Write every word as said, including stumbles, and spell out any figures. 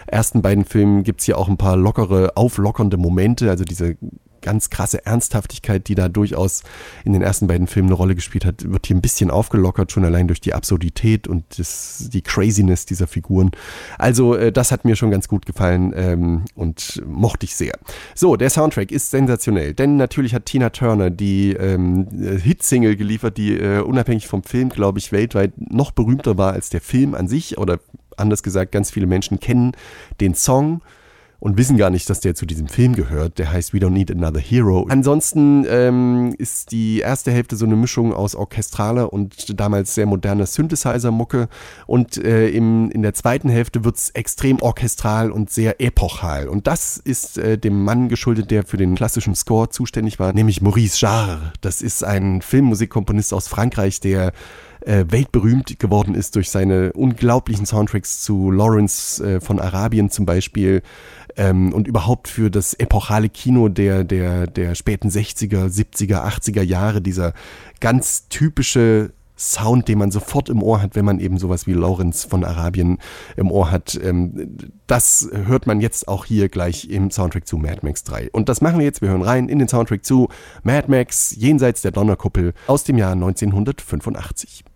ersten beiden Filmen gibt es hier auch ein paar lockere, auflockernde Momente, also diese ganz krasse Ernsthaftigkeit, die da durchaus in den ersten beiden Filmen eine Rolle gespielt hat, wird hier ein bisschen aufgelockert, schon allein durch die Absurdität und das, die Craziness dieser Figuren. Also äh, das hat mir schon ganz gut gefallen ähm, und mochte ich sehr. So, der Soundtrack ist sensationell, denn natürlich hat Tina Turner die ähm, Hitsingle geliefert, die äh, unabhängig vom Film, glaube ich, weltweit noch berühmter war als der Film an sich, oder anders gesagt, ganz viele Menschen kennen den Song und wissen gar nicht, dass der zu diesem Film gehört. Der heißt We Don't Need Another Hero. Ansonsten ähm, ist die erste Hälfte so eine Mischung aus orchestraler und damals sehr moderner Synthesizer-Mucke. Und äh, im, in der zweiten Hälfte wird es extrem orchestral und sehr epochal. Und das ist äh, dem Mann geschuldet, der für den klassischen Score zuständig war, nämlich Maurice Jarre. Das ist ein Filmmusikkomponist aus Frankreich, der äh, weltberühmt geworden ist durch seine unglaublichen Soundtracks zu Lawrence äh, von Arabien zum Beispiel. Ähm, und überhaupt für das epochale Kino der, der, der späten sechziger, siebziger, achtziger Jahre, dieser ganz typische Sound, den man sofort im Ohr hat, wenn man eben sowas wie Lawrence von Arabien im Ohr hat. Ähm, das hört man jetzt auch hier gleich im Soundtrack zu Mad Max drei. Und das machen wir jetzt, wir hören rein in den Soundtrack zu Mad Max Jenseits der Donnerkuppel aus dem Jahr neunzehnhundertfünfundachtzig.